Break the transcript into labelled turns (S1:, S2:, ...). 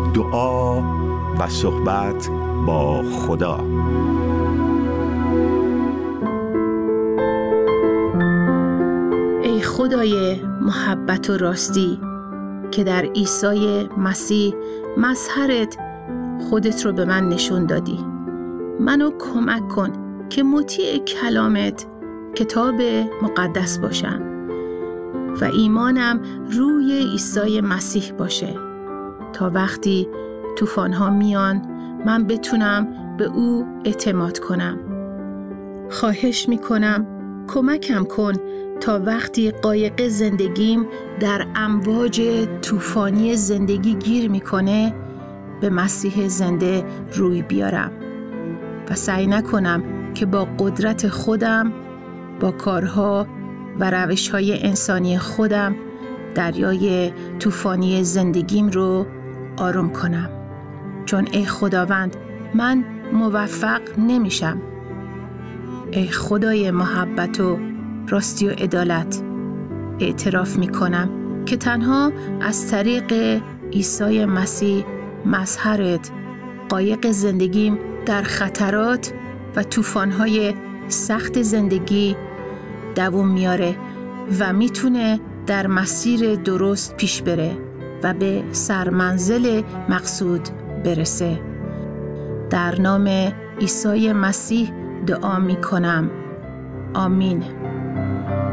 S1: دعا و صحبت با خدا.
S2: ای خدای محبت و راستی که در عیسی مسیح مظهرت خودت رو به من نشون دادی، منو کمک کن که مطیع کلامت، کتاب مقدس باشم و ایمانم روی عیسی مسیح باشه تا وقتی طوفان‌ها میان من بتونم به او اعتماد کنم. خواهش میکنم کمکم کن تا وقتی قایق زندگیم در امواج طوفانی زندگی گیر میکنه به مسیح زنده روی بیارم و سعی نکنم که با قدرت خودم، با کارها و روش‌های انسانی خودم دریای طوفانی زندگیم رو آروم کنم، چون ای خداوند من موفق نمیشم. ای خدای محبت و راستی و عدالت، اعتراف میکنم که تنها از طریق عیسی مسیح مظهرت قایق زندگیم در خطرات و طوفان‌های سخت زندگی دوام میاره و میتونه در مسیر درست پیش بره و به سرمنزل مقصود برسه. در نام عیسی مسیح دعا میکنم. آمین.